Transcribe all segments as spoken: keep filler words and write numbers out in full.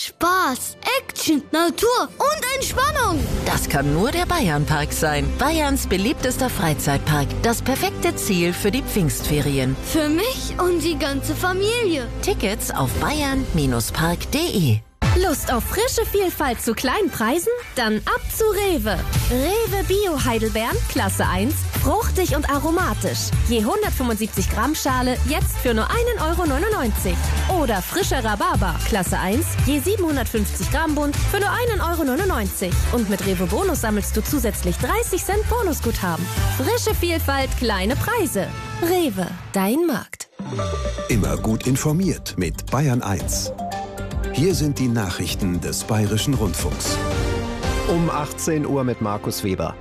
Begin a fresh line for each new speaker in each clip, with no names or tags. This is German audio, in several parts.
Spaß, Action, Natur und Entspannung.
Das kann nur der Bayernpark sein. Bayerns beliebtester Freizeitpark. Das perfekte Ziel für die Pfingstferien.
Für mich und die ganze Familie.
Tickets auf bayern Park punkt de.
Lust auf frische Vielfalt zu kleinen Preisen? Dann ab zu Rewe. Rewe Bio Heidelbeeren, Klasse eins, fruchtig und aromatisch. Je hundertfünfundsiebzig Gramm Schale, jetzt für nur einen Euro neunundneunzig. Oder frischer Rhabarber, Klasse eins, je siebenhundertfünfzig Gramm Bund, für nur einen Euro neunundneunzig. Und mit Rewe Bonus sammelst du zusätzlich dreißig Cent Bonusguthaben. Frische Vielfalt, kleine Preise. Rewe, dein Markt.
Immer gut informiert mit Bayern eins. Hier sind die Nachrichten des Bayerischen Rundfunks.
Um achtzehn Uhr mit Markus Weber.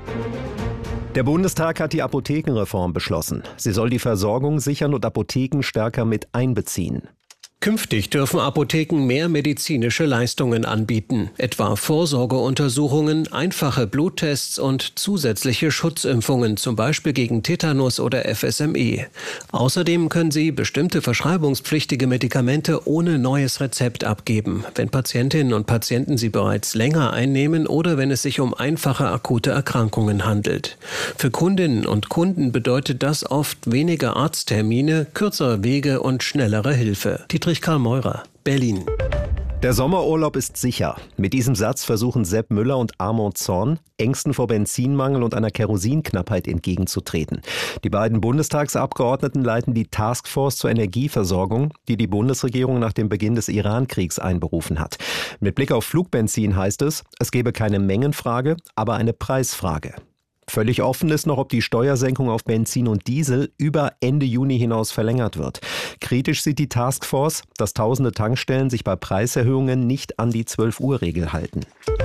Der Bundestag hat die Apothekenreform beschlossen. Sie soll die Versorgung sichern und Apotheken stärker mit einbeziehen.
Künftig dürfen Apotheken mehr medizinische Leistungen anbieten, etwa Vorsorgeuntersuchungen, einfache Bluttests und zusätzliche Schutzimpfungen, zum Beispiel gegen Tetanus oder F S M E. Außerdem können sie bestimmte verschreibungspflichtige Medikamente ohne neues Rezept abgeben, wenn Patientinnen und Patienten sie bereits länger einnehmen oder wenn es sich um einfache akute Erkrankungen handelt. Für Kundinnen und Kunden bedeutet das oft weniger Arzttermine, kürzere Wege und schnellere Hilfe. Die Karl Meurer, Berlin.
Der Sommerurlaub ist sicher. Mit diesem Satz versuchen Sepp Müller und Armand Zorn, Ängsten vor Benzinmangel und einer Kerosinknappheit entgegenzutreten. Die beiden Bundestagsabgeordneten leiten die Taskforce zur Energieversorgung, die die Bundesregierung nach dem Beginn des Iran-Kriegs einberufen hat. Mit Blick auf Flugbenzin heißt es, es gebe keine Mengenfrage, aber eine Preisfrage. Völlig offen ist noch, ob die Steuersenkung auf Benzin und Diesel über Ende Juni hinaus verlängert wird. Kritisch sieht die Taskforce, dass tausende Tankstellen sich bei Preiserhöhungen nicht an die zwölf-Uhr-Regel halten.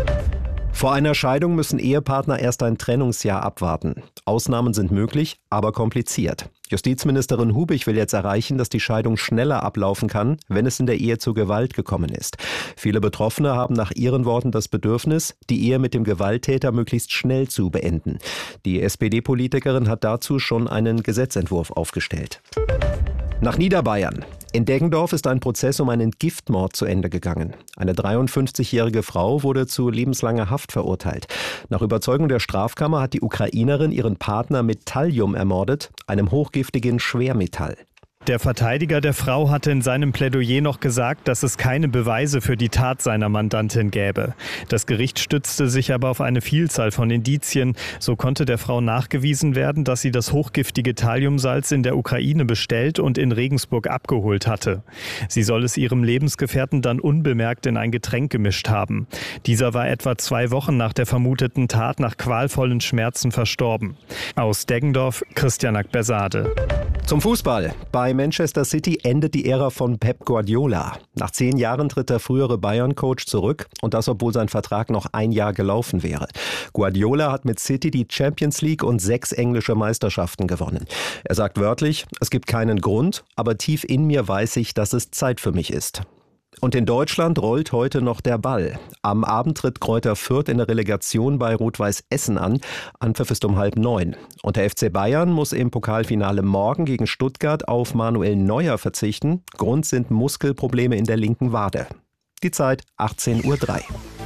Vor einer Scheidung müssen Ehepartner erst ein Trennungsjahr abwarten. Ausnahmen sind möglich, aber kompliziert. Justizministerin Hubich will jetzt erreichen, dass die Scheidung schneller ablaufen kann, wenn es in der Ehe zu Gewalt gekommen ist. Viele Betroffene haben nach ihren Worten das Bedürfnis, die Ehe mit dem Gewalttäter möglichst schnell zu beenden. Die S P D-Politikerin hat dazu schon einen Gesetzentwurf aufgestellt. Nach Niederbayern. In Deggendorf ist ein Prozess um einen Giftmord zu Ende gegangen. Eine dreiundfünfzigjährige Frau wurde zu lebenslanger Haft verurteilt. Nach Überzeugung der Strafkammer hat die Ukrainerin ihren Partner mit Thallium ermordet, einem hochgiftigen Schwermetall.
Der Verteidiger der Frau hatte in seinem Plädoyer noch gesagt, dass es keine Beweise für die Tat seiner Mandantin gäbe. Das Gericht stützte sich aber auf eine Vielzahl von Indizien. So konnte der Frau nachgewiesen werden, dass sie das hochgiftige Thalliumsalz in der Ukraine bestellt und in Regensburg abgeholt hatte. Sie soll es ihrem Lebensgefährten dann unbemerkt in ein Getränk gemischt haben. Dieser war etwa zwei Wochen nach der vermuteten Tat nach qualvollen Schmerzen verstorben. Aus Deggendorf, Christian Akbersade.
Zum Fußball. Bei Manchester City endet die Ära von Pep Guardiola. Nach zehn Jahren tritt der frühere Bayern-Coach zurück und das, obwohl sein Vertrag noch ein Jahr gelaufen wäre. Guardiola hat mit City die Champions League und sechs englische Meisterschaften gewonnen. Er sagt wörtlich, es gibt keinen Grund, aber tief in mir weiß ich, dass es Zeit für mich ist. Und in Deutschland rollt heute noch der Ball. Am Abend tritt Greuther Fürth in der Relegation bei Rot-Weiß Essen an. Anpfiff ist um halb neun. Und der F C Bayern muss im Pokalfinale morgen gegen Stuttgart auf Manuel Neuer verzichten. Grund sind Muskelprobleme in der linken Wade. Die Zeit achtzehn Uhr drei.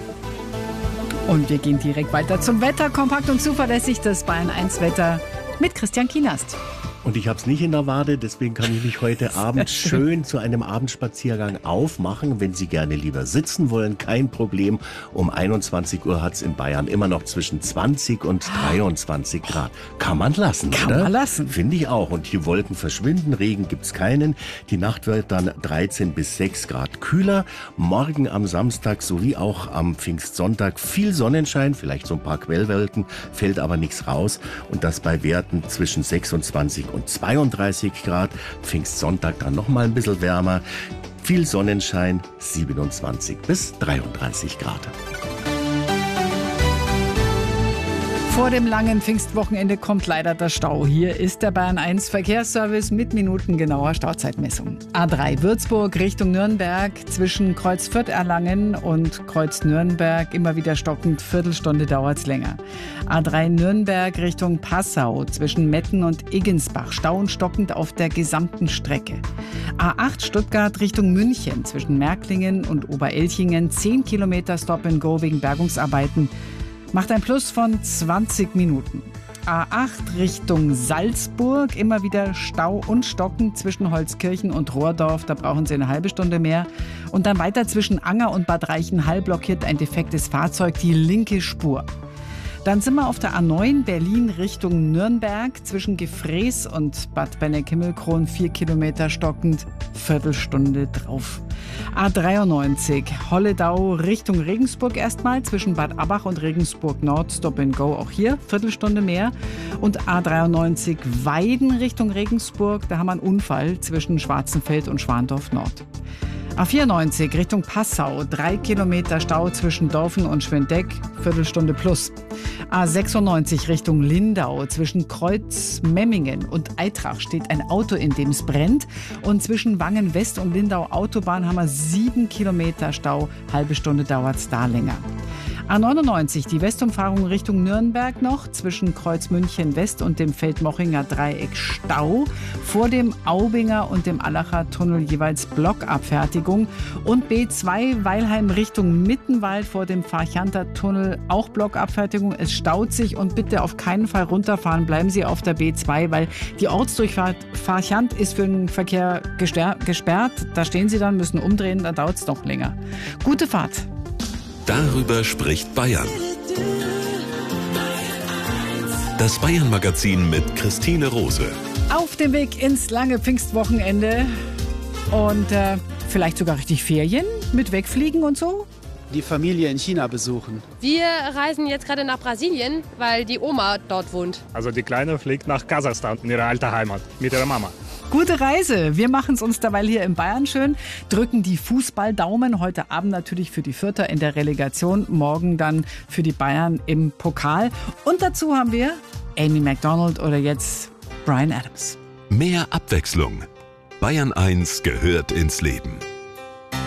Und wir gehen direkt weiter zum Wetter. Kompakt und zuverlässig das Bayern eins Wetter mit Christian Kienast.
Und ich habe es nicht in der Wade, deswegen kann ich mich heute Abend schön zu einem Abendspaziergang aufmachen. Wenn Sie gerne lieber sitzen wollen, kein Problem. Um einundzwanzig Uhr hat es in Bayern immer noch zwischen zwanzig und dreiundzwanzig Grad. Kann man lassen,
Kann
oder?
man lassen.
Finde ich auch. Und die Wolken verschwinden, Regen gibt's keinen. Die Nacht wird dann dreizehn bis sechs Grad kühler. Morgen am Samstag sowie auch am Pfingstsonntag viel Sonnenschein, vielleicht so ein paar Quellwolken, fällt aber nichts raus. Und das bei Werten zwischen sechsundzwanzig und zweiunddreißig Grad. Pfingstsonntag dann noch mal ein bisschen wärmer. Viel Sonnenschein, siebenundzwanzig bis dreiunddreißig Grad.
Vor dem langen Pfingstwochenende kommt leider der Stau. Hier ist der Bayern eins Verkehrsservice mit minutengenauer Stauzeitmessung. A drei Würzburg Richtung Nürnberg zwischen Kreuz Fürth-Erlangen und Kreuz Nürnberg immer wieder stockend, Viertelstunde dauert's länger. A drei Nürnberg Richtung Passau zwischen Metten und Iggensbach, Stau und stockend auf der gesamten Strecke. A acht Stuttgart Richtung München zwischen Märklingen und Oberelchingen, zehn Kilometer Stop and Go wegen Bergungsarbeiten. Macht ein Plus von zwanzig Minuten. A acht Richtung Salzburg, immer wieder Stau und Stocken zwischen Holzkirchen und Rohrdorf, da brauchen Sie eine halbe Stunde mehr. Und dann weiter zwischen Anger und Bad Reichenhall blockiert ein defektes Fahrzeug die linke Spur. Dann sind wir auf der A neun Berlin Richtung Nürnberg zwischen Gefrees und Bad Benneck-Himmelkron, vier Kilometer stockend, Viertelstunde drauf. A dreiundneunzig Holledau Richtung Regensburg erstmal zwischen Bad Abbach und Regensburg Nord, Stop and Go auch hier, Viertelstunde mehr. Und A dreiundneunzig Weiden Richtung Regensburg, da haben wir einen Unfall zwischen Schwarzenfeld und Schwandorf Nord. A vierundneunzig Richtung Passau, drei Kilometer Stau zwischen Dorfen und Schwendeck, Viertelstunde plus. A sechsundneunzig Richtung Lindau, zwischen Kreuz Memmingen und Eitrach steht ein Auto, in dem es brennt. Und zwischen Wangen West und Lindau Autobahn haben wir sieben Kilometer Stau, halbe Stunde dauert es da länger. A neunundneunzig, die Westumfahrung Richtung Nürnberg noch, zwischen Kreuz München West und dem Feldmochinger Dreieck Stau, vor dem Aubinger und dem Allacher Tunnel jeweils Blockabfertigung und B zwei Weilheim Richtung Mittenwald vor dem Farchanter Tunnel auch Blockabfertigung. Es staut sich und bitte auf keinen Fall runterfahren, bleiben Sie auf der B zwei, weil die Ortsdurchfahrt Farchant ist für den Verkehr gesperrt. Da stehen Sie dann, müssen umdrehen, da dauert es noch länger. Gute Fahrt.
Darüber spricht Bayern. Das Bayern-Magazin mit Christine Rose.
Auf dem Weg ins lange Pfingstwochenende und äh, vielleicht sogar richtig Ferien mit Wegfliegen und so.
Die Familie in China besuchen.
Wir reisen jetzt gerade nach Brasilien, weil die Oma dort wohnt.
Also die Kleine fliegt nach Kasachstan, in ihre alte Heimat, mit ihrer Mama.
Gute Reise. Wir machen es uns derweil hier in Bayern schön, drücken die Fußballdaumen. Heute Abend natürlich für die Vierter in der Relegation, morgen dann für die Bayern im Pokal. Und dazu haben wir Amy Macdonald oder jetzt Bryan Adams.
Mehr Abwechslung. Bayern eins gehört ins Leben.